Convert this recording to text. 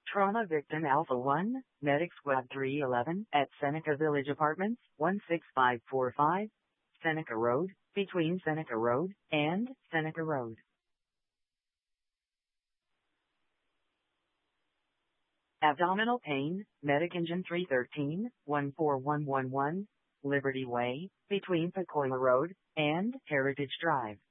Trauma Victim Alpha 1, Medic Squad 311 at Seneca Village Apartments, 16545, Seneca Road, between Seneca Road and Seneca Road. Abdominal pain, Medic Engine 313, 14111, Liberty Way, between Pacoima Road and Heritage Drive.